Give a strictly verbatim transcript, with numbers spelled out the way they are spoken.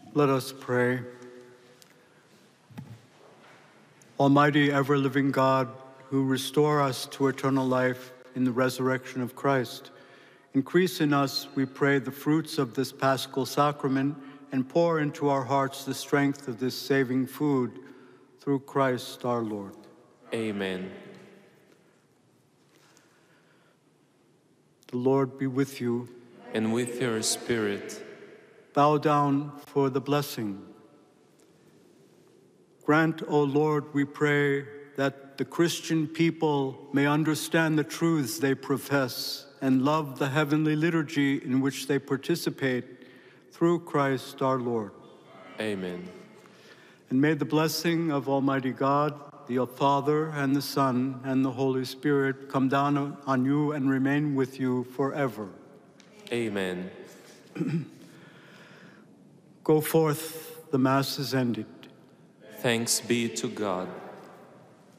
Let us pray. Almighty, ever-living God, who restore us to eternal life in the resurrection of Christ, increase in us, we pray, the fruits of this Paschal sacrament and pour into our hearts the strength of this saving food through Christ our Lord. Amen. The Lord be with you. And with your spirit. Bow down for the blessing. Grant, O Lord, we pray, that the Christian people may understand the truths they profess and love the heavenly liturgy in which they participate, through Christ our Lord. Amen. And may the blessing of Almighty God, the Father and the Son and the Holy Spirit come down on you and remain with you forever. Amen. Go forth, the Mass is ended. Thanks be to God.